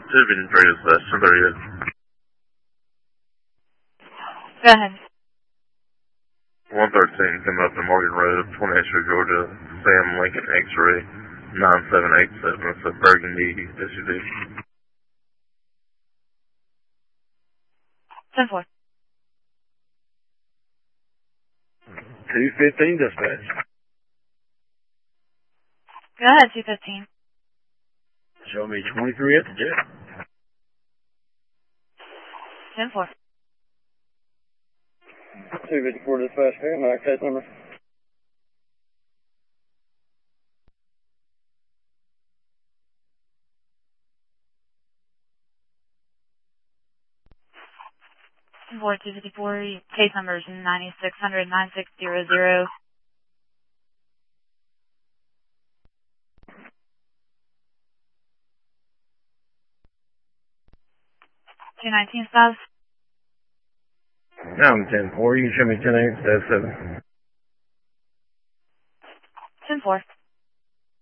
Should have been previous last 10:30. Go ahead. 113 coming up to Morgan Road, 20 Extra, Georgia. Sam Lincoln X-ray 9787. It's a burgundy SUV. 10-4. 215 dispatch. Go ahead, 215. Show me 23 at the jet. 10-4. 254 dispatch, my case number. Four 254. Case numbers 9600 9600. 219 spouse. Now I'm 10-4. You can show me 10-8, 7. 10-4.